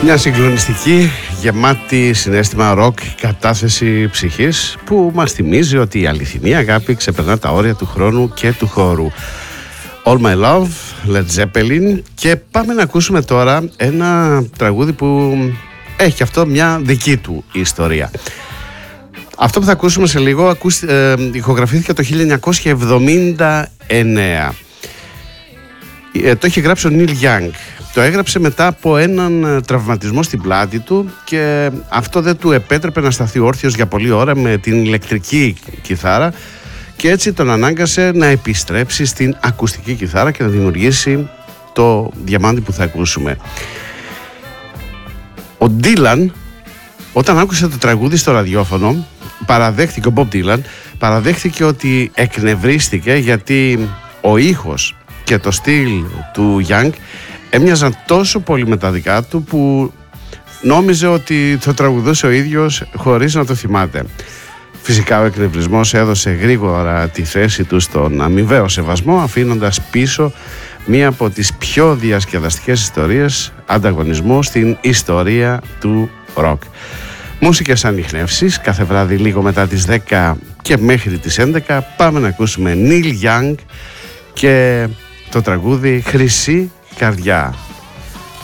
Μια συγκλονιστική, γεμάτη συναίσθημα ροκ κατάθεση ψυχής που μας θυμίζει ότι η αληθινή αγάπη ξεπερνά τα όρια του χρόνου και του χώρου. All My Love, Led Zeppelin. Και πάμε να ακούσουμε τώρα ένα τραγούδι που έχει αυτό μια δική του ιστορία. Αυτό που θα ακούσουμε σε λίγο ηχογραφήθηκε το 1979. Το έχει γράψει ο Neil Young. Το έγραψε μετά από έναν τραυματισμό στην πλάτη του και αυτό δεν του επέτρεπε να σταθεί όρθιος για πολλή ώρα με την ηλεκτρική κιθάρα και έτσι τον ανάγκασε να επιστρέψει στην ακουστική κιθάρα και να δημιουργήσει το διαμάντι που θα ακούσουμε. Ο Dylan, όταν άκουσε το τραγούδι στο ραδιόφωνο, παραδέχτηκε, ο Bob Dylan παραδέχτηκε ότι εκνευρίστηκε γιατί ο ήχος και το στυλ του Young έμοιαζαν τόσο πολύ με τα δικά του που νόμιζε ότι το τραγουδούσε ο ίδιος χωρίς να το θυμάται. Φυσικά ο εκνευρισμός έδωσε γρήγορα τη θέση του στον αμοιβαίο σεβασμό, αφήνοντας πίσω μία από τις πιο διασκεδαστικές ιστορίες ανταγωνισμού στην ιστορία του ροκ. Μουσικές ανιχνεύσεις κάθε βράδυ λίγο μετά τις 10 και μέχρι τις 11 πάμε να ακούσουμε Neil Young και το τραγούδι Χρυσή Καρδιά.